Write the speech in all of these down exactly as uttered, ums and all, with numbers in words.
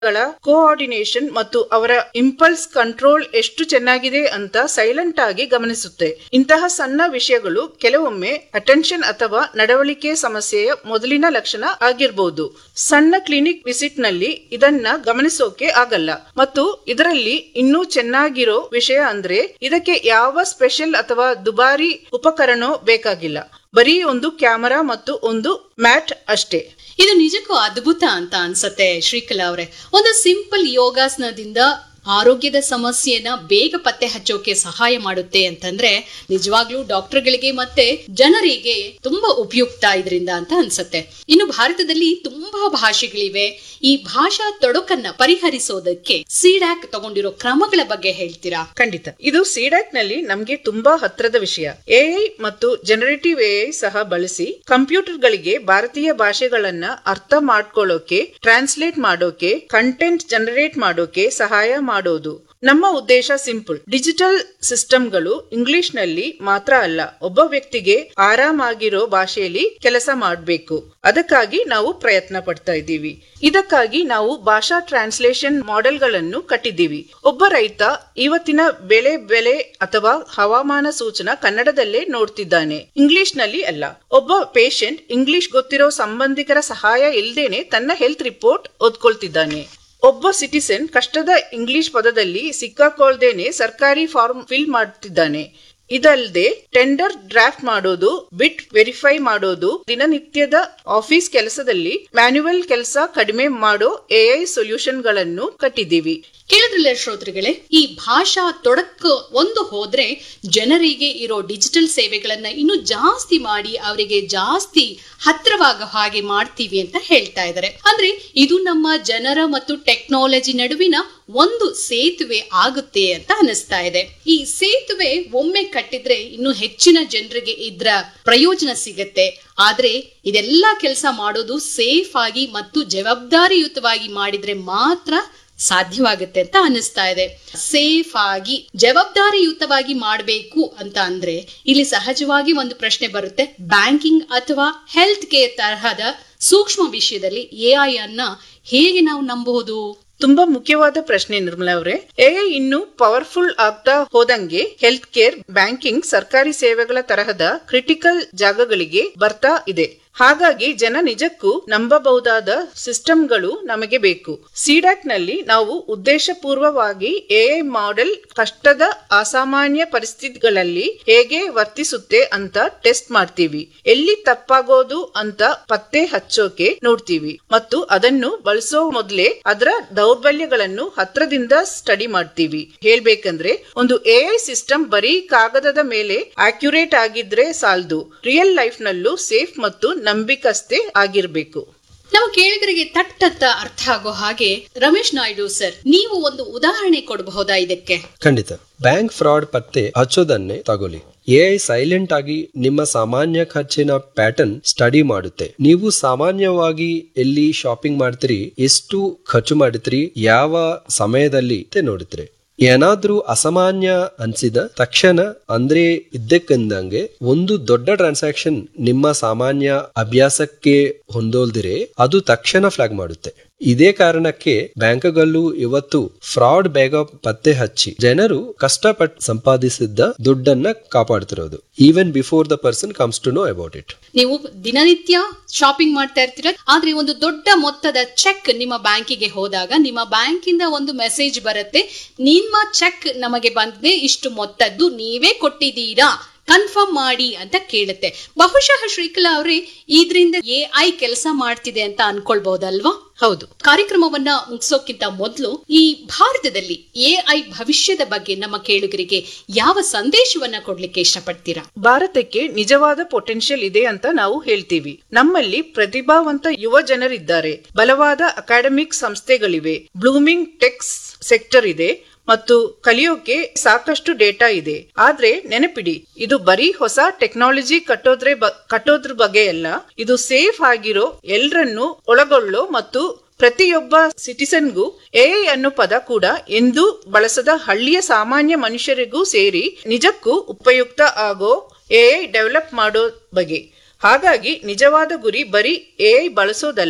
ಗಳ ಕೋಆರ್ಡಿನೇಷನ್ ಮತ್ತು ಅವರ ಇಂಪಲ್ಸ್ ಕಂಟ್ರೋಲ್ ಎಷ್ಟು ಚೆನ್ನಾಗಿದೆ ಅಂತ ಸೈಲೆಂಟ್ ಆಗಿ ಗಮನಿಸುತ್ತೆ. ಇಂತಹ ಸಣ್ಣ ವಿಷಯಗಳು ಕೆಲವೊಮ್ಮೆ ಅಟೆನ್ಷನ್ ಅಥವಾ ನಡವಳಿಕೆ ಸಮಸ್ಯೆಯ ಮೊದಲಿನ ಲಕ್ಷಣ ಆಗಿರಬಹುದು. ಸಣ್ಣ ಕ್ಲಿನಿಕ್ ವಿಸಿಟ್ ನಲ್ಲಿ ಇದನ್ನ ಗಮನಿಸೋಕೆ ಆಗಲ್ಲ. ಮತ್ತು ಇದರಲ್ಲಿ ಇನ್ನೂ ಚೆನ್ನಾಗಿರೋ ವಿಷಯ ಅಂದ್ರೆ ಇದಕ್ಕೆ ಯಾವ ಸ್ಪೆಷಲ್ ಅಥವಾ ದುಬಾರಿ ಉಪಕರಣ ಬೇಕಾಗಿಲ್ಲ. ಬರೀ ಒಂದು ಕ್ಯಾಮರಾ ಮತ್ತು ಒಂದು ಮ್ಯಾಟ್ ಅಷ್ಟೇ. ಇದು ನಿಜಕ್ಕೂ ಅದ್ಭುತ ಅಂತ ಅನ್ಸತ್ತೆ ಶ್ರೀಕಲಾ ಅವರೇ. ಒಂದು ಸಿಂಪಲ್ ಯೋಗಾಸನದಿಂದ ಆರೋಗ್ಯದ ಸಮಸ್ಯೆನ ಬೇಗ ಪತ್ತೆ ಹಚ್ಚೋಕೆ ಸಹಾಯ ಮಾಡುತ್ತೆ ಅಂತಂದ್ರೆ ನಿಜವಾಗ್ಲೂ ಡಾಕ್ಟರ್ಗಳಿಗೆ ಮತ್ತೆ ಜನರಿಗೆ ತುಂಬಾ ಉಪಯುಕ್ತ ಇದರಿಂದ ಅಂತ ಅನ್ಸತ್ತೆ. ಇನ್ನು ಭಾರತದಲ್ಲಿ ತುಂಬಾ ಭಾಷೆಗಳಿವೆ. ಈ ಭಾಷಾ ತೊಡಕನ್ನ ಪರಿಹರಿಸೋದಕ್ಕೆ ಸಿಡ್ಯಾಕ್ ತಗೊಂಡಿರೋ ಕ್ರಮಗಳ ಬಗ್ಗೆ ಹೇಳ್ತೀರಾ? ಖಂಡಿತ. ಇದು ಸಿಡ್ಯಾಕ್ ನಲ್ಲಿ ನಮ್ಗೆ ತುಂಬಾ ಹತ್ರದ ವಿಷಯ. ಎಐ ಮತ್ತು ಜನರೇಟಿವ್ ಎಐ ಸಹ ಬಳಸಿ ಕಂಪ್ಯೂಟರ್ ಗಳಿಗೆ ಭಾರತೀಯ ಭಾಷೆಗಳನ್ನ ಅರ್ಥ ಮಾಡ್ಕೊಳ್ಳೋಕೆ, ಟ್ರಾನ್ಸ್ಲೇಟ್ ಮಾಡೋಕೆ, ಕಂಟೆಂಟ್ ಜನರೇಟ್ ಮಾಡೋಕೆ ಸಹಾಯ ಮಾಡೋದು. ನಮ್ಮ ಉದ್ದೇಶ ಸಿಂಪಲ್. ಡಿಜಿಟಲ್ ಸಿಸ್ಟಮ್ಗಳು ಇಂಗ್ಲಿಷ್ ನಲ್ಲಿ ಮಾತ್ರ ಅಲ್ಲ, ಒಬ್ಬ ವ್ಯಕ್ತಿಗೆ ಆರಾಮಾಗಿರೋ ಭಾಷೆಯಲ್ಲಿ ಕೆಲಸ ಮಾಡಬೇಕು. ಅದಕ್ಕಾಗಿ ನಾವು ಪ್ರಯತ್ನ ಪಡ್ತಾ ಇದ್ದೀವಿ. ಇದಕ್ಕಾಗಿ ನಾವು ಭಾಷಾ ಟ್ರಾನ್ಸ್ಲೇಷನ್ ಮಾಡೆಲ್ಗಳನ್ನು ಕಟ್ಟಿದ್ದೀವಿ. ಒಬ್ಬ ರೈತ ಇವತ್ತಿನ ಬೆಳೆ ಬೆಲೆ ಅಥವಾ ಹವಾಮಾನ ಸೂಚನಾ ಕನ್ನಡದಲ್ಲೇ ನೋಡ್ತಿದ್ದಾನೆ, ಇಂಗ್ಲಿಷ್ ನಲ್ಲಿ ಅಲ್ಲ. ಒಬ್ಬ ಪೇಷಂಟ್ ಇಂಗ್ಲಿಷ್ ಗೊತ್ತಿರೋ ಸಂಬಂಧಿಕರ ಸಹಾಯ ಇಲ್ದೇನೆ ತನ್ನ ಹೆಲ್ತ್ ರಿಪೋರ್ಟ್ ಓದ್ಕೊಳ್ತಿದ್ದಾನೆ. ಒಬ್ಬ ಸಿಟಿಸನ್ ಕಷ್ಟದ ಇಂಗ್ಲಿಷ್ ಪದದಲ್ಲಿ ಸಿಕ್ಕಾಕೊಳ್ದೇನೆ ಸರ್ಕಾರಿ ಫಾರ್ಮ್ ಫಿಲ್ ಮಾಡ್ತಿದ್ದಾನೆ. ಇದಲ್ಲದೆ ಟೆಂಡರ್ ಡ್ರಾಫ್ಟ್ ಮಾಡೋದು, ಬಿಟ್ ವೆರಿಫೈ ಮಾಡೋದು, ದಿನನಿತ್ಯದ ಆಫೀಸ್ ಕೆಲಸದಲ್ಲಿ ಮ್ಯಾನ್ಯುವಲ್ ಕೆಲಸ ಕಡಿಮೆ ಮಾಡೋ ಎಐ ಸೊಲ್ಯೂಷನ್ ಗಳನ್ನು ಕಟ್ಟಿದ್ದೀವಿ. ಕೇಳಿದ್ರಲ್ಲ ಶ್ರೋತೃಗಳೇ, ಈ ಭಾಷಾ ತೊಡಕು ಒಂದು ಹೋದ್ರೆ ಜನರಿಗೆ ಇರೋ ಡಿಜಿಟಲ್ ಸೇವೆಗಳನ್ನ ಇನ್ನು ಜಾಸ್ತಿ ಮಾಡಿ ಅವರಿಗೆ ಜಾಸ್ತಿ ಹತ್ರವಾಗ ಹಾಗೆ ಮಾಡ್ತೀವಿ ಅಂತ ಹೇಳ್ತಾ ಇದ್ದಾರೆ. ಅಂದ್ರೆ ಇದು ನಮ್ಮ ಜನರ ಮತ್ತು ಟೆಕ್ನಾಲಜಿ ನಡುವಿನ ಒಂದು ಸೇತುವೆ ಆಗುತ್ತೆ ಅಂತ ಅನಿಸ್ತಾ ಇದೆ. ಈ ಸೇತುವೆ ಒಮ್ಮೆ ಕಟ್ಟಿದ್ರೆ ಇನ್ನು ಹೆಚ್ಚಿನ ಜನರಿಗೆ ಇದ್ರ ಪ್ರಯೋಜನ ಸಿಗತ್ತೆ. ಆದ್ರೆ ಇದೆಲ್ಲ ಕೆಲಸ ಮಾಡೋದು ಸೇಫ್ ಆಗಿ ಮತ್ತು ಜವಾಬ್ದಾರಿಯುತವಾಗಿ ಮಾಡಿದ್ರೆ ಮಾತ್ರ ಸಾಧ್ಯವಾಗುತ್ತೆ ಅಂತ ಅನಿಸ್ತಾ ಇದೆ. ಸೇಫ್ ಆಗಿ ಜವಾಬ್ದಾರಿಯುತವಾಗಿ ಮಾಡಬೇಕು ಅಂತ ಅಂದ್ರೆ ಇಲ್ಲಿ ಸಹಜವಾಗಿ ಒಂದು ಪ್ರಶ್ನೆ ಬರುತ್ತೆ. ಬ್ಯಾಂಕಿಂಗ್ ಅಥವಾ ಹೆಲ್ತ್ ಕೇರ್ ತರಹದ ಸೂಕ್ಷ್ಮ ವಿಷಯದಲ್ಲಿ ಎಐ ಅನ್ನ ಹೇಗೆ ನಾವು ನಂಬಬಹುದು? ತುಂಬಾ ಮುಖ್ಯವಾದ ಪ್ರಶ್ನೆ ನಿರ್ಮಲಾ ಅವರೇ. ಎಐ ಇನ್ನು ಪವರ್ಫುಲ್ ಆಗ್ತಾ ಹೋದಂಗೆ ಹೆಲ್ತ್ ಕೇರ್, ಬ್ಯಾಂಕಿಂಗ್, ಸರ್ಕಾರಿ ಸೇವೆಗಳ ತರಹದ ಕ್ರಿಟಿಕಲ್ ಜಾಗಗಳಿಗೆ ಬರ್ತಾ ಇದೆ. ಹಾಗಾಗಿ ಜನ ನಿಜಕ್ಕೂ ನಂಬಬಹುದಾದ ಸಿಸ್ಟಮ್ಗಳು ನಮಗೆ ಬೇಕು. ಸಿಡ್ಯಾಕ್ ನಲ್ಲಿ ನಾವು ಉದ್ದೇಶಪೂರ್ವವಾಗಿ ಎಐ ಮಾಡೆಲ್ ಕಷ್ಟದ ಅಸಾಮಾನ್ಯ ಪರಿಸ್ಥಿತಿಗಳಲ್ಲಿ ಹೇಗೆ ವರ್ತಿಸುತ್ತೆ ಅಂತ ಟೆಸ್ಟ್ ಮಾಡ್ತೀವಿ. ಎಲ್ಲಿ ತಪ್ಪಾಗೋದು ಅಂತ ಪತ್ತೆ ಹಚ್ಚೋಕೆ ನೋಡ್ತೀವಿ ಮತ್ತು ಅದನ್ನು ಬಳಸೋ ಮೊದಲೇ ಅದರ ದೌರ್ಬಲ್ಯಗಳನ್ನು ಹತ್ರದಿಂದ ಸ್ಟಡಿ ಮಾಡ್ತೀವಿ. ಹೇಳ್ಬೇಕಂದ್ರೆ ಒಂದು ಎಐ ಸಿಸ್ಟಮ್ ಬರೀ ಕಾಗದದ ಮೇಲೆ ಅಕ್ಯುರೇಟ್ ಆಗಿದ್ರೆ ಸಾಲದು, ರಿಯಲ್ ಲೈಫ್ ನಲ್ಲೂ ಸೇಫ್ ಮತ್ತು ನಂಬಿಕಸ್ತೆ ಆಗಿರ್ಬೇಕು. ನಾವು ಕೇಳಿಗರಿಗೆ ತಟ್ಟತ್ತ ಅರ್ಥ ಆಗೋ ಹಾಗೆ ರಮೇಶ್ ನಾಯ್ಡು ಸರ್, ನೀವು ಒಂದು ಉದಾಹರಣೆ ಕೊಡಬಹುದಾ ಇದಕ್ಕೆ? ಖಂಡಿತ. ಬ್ಯಾಂಕ್ ಫ್ರಾಡ್ ಪತ್ತೆ ಹಚ್ಚೋದನ್ನೇ ತಗೊಳ್ಳಿ. ಎಐ ಸೈಲೆಂಟ್ ಆಗಿ ನಿಮ್ಮ ಸಾಮಾನ್ಯ ಖರ್ಚಿನ ಪ್ಯಾಟರ್ನ್ ಸ್ಟಡಿ ಮಾಡುತ್ತೆ. ನೀವು ಸಾಮಾನ್ಯವಾಗಿ ಎಲ್ಲಿ ಶಾಪಿಂಗ್ ಮಾಡ್ತೀರಿ, ಎಷ್ಟು ಖರ್ಚು ಮಾಡ್ತೀರಿ, ಯಾವ ಸಮಯದಲ್ಲಿ ನೋಡುತ್ತೀರಿ. ಏನಾದ್ರೂ ಅಸಾಮಾನ್ಯ ಅನ್ಸಿದ ತಕ್ಷಣ ಅಂದ್ರೆ ಇದ್ದಕ್ಕಿದ್ದಂಗೆ ಒಂದು ದೊಡ್ಡ ಟ್ರಾನ್ಸಾಕ್ಷನ್ ನಿಮ್ಮ ಸಾಮಾನ್ಯ ಅಭ್ಯಾಸಕ್ಕೆ ಹೊಂದೋಲ್ದಿರೆ ಅದು ತಕ್ಷಣ ಫ್ಲಾಗ್ ಮಾಡುತ್ತೆ. ಇದೇ ಕಾರಣಕ್ಕೆ ಬ್ಯಾಂಕ್ಗಳು ಇವತ್ತು ಫ್ರಾಡ್ ಬೇಗ ಪತ್ತೆ ಹಚ್ಚಿ ಜನರು ಕಷ್ಟಪಟ್ಟು ಸಂಪಾದಿಸಿದ್ದ ದುಡ್ಡನ್ನ ಕಾಪಾಡ್ತಿರೋದು, even before the person comes to know about it. ನೀವು ದಿನನಿತ್ಯ ಶಾಪಿಂಗ್ ಮಾಡ್ತಾ ಇರ್ತೀರ, ಆದ್ರೆ ಒಂದು ದೊಡ್ಡ ಮೊತ್ತದ ಚೆಕ್ ನಿಮ್ಮ ಬ್ಯಾಂಕಿಗೆ ಹೋದಾಗ ನಿಮ್ಮ ಬ್ಯಾಂಕಿಂದ ಒಂದು ಮೆಸೇಜ್ ಬರುತ್ತೆ, ನಿಮ್ಮ ಚೆಕ್ ನಮಗೆ ಬಂದಿದೆ, ಇಷ್ಟು ಮೊತ್ತದ್ದು ನೀವೇ ಕೊಟ್ಟಿದ್ದೀರಾ, ಕನ್ಫರ್ಮ್ ಮಾಡಿ ಅಂತ ಕೇಳುತ್ತೆ. ಬಹುಶಃ ಶ್ರೀಕಲಾ ಅವರೇ, ಇದರಿಂದ ಎಐ ಕೆಲಸ ಮಾಡ್ತಿದೆ ಅಂತ ಅನ್ಕೊಳ್ಬಹುದಲ್ವಾ? ಹೌದು. ಕಾರ್ಯಕ್ರಮವನ್ನ ಮುಗಿಸೋಕ್ಕಿಂತ ಮೊದಲು ಈ ಭಾರತದಲ್ಲಿ ಎಐ ಭವಿಷ್ಯದ ಬಗ್ಗೆ ನಮ್ಮ ಕೇಳುಗರಿಗೆ ಯಾವ ಸಂದೇಶವನ್ನ ಕೊಡ್ಲಿಕ್ಕೆ ಇಷ್ಟಪಡ್ತೀರಾ? ಭಾರತಕ್ಕೆ ನಿಜವಾದ ಪೊಟೆನ್ಶಿಯಲ್ ಇದೆ ಅಂತ ನಾವು ಹೇಳ್ತೀವಿ. ನಮ್ಮಲ್ಲಿ ಪ್ರತಿಭಾವಂತ ಯುವ ಜನರಿದ್ದಾರೆ, ಬಲವಾದ ಅಕಾಡೆಮಿಕ್ ಸಂಸ್ಥೆಗಳಿವೆ, ಬ್ಲೂಮಿಂಗ್ ಟೆಕ್ ಸೆಕ್ಟರ್ ಇದೆ ಮತ್ತು ಕಲಿಯೋಕೆ ಸಾಕಷ್ಟು ಡೇಟಾ ಇದೆ. ಆದ್ರೆ ನೆನಪಿಡಿ, ಇದು ಬರೀ ಹೊಸ ಟೆಕ್ನಾಲಜಿ ಕಟ್ಟೋದ್ರೆ ಕಟ್ಟೋದ್ರ ಬಗ್ಗೆ ಅಲ್ಲ, ಇದು ಸೇಫ್ ಆಗಿರೋ, ಎಲ್ರನ್ನೂ ಒಳಗೊಳ್ಳೋ ಮತ್ತು ಪ್ರತಿಯೊಬ್ಬ ಸಿಟಿಸನ್ಗೂ ಎಐ ಅನ್ನೋ ಪದ ಕೂಡ ಎಂದೂ ಬಳಸದ ಹಳ್ಳಿಯ ಸಾಮಾನ್ಯ ಮನುಷ್ಯರಿಗೂ ಸೇರಿ ನಿಜಕ್ಕೂ ಉಪಯುಕ್ತ ಆಗೋ ಎಐ ಡೆವಲಪ್ ಮಾಡೋ ಬಗ್ಗೆ. ಹಾಗಾಗಿ ನಿಜವಾದ ಗುರಿ ಬರೀ ಎಐ ಬಳಸೋದಲ್ಲ,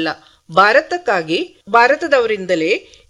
ಭಾರತಕ್ಕಾಗಿ ಭಾರತದವರಿಂದಲೇ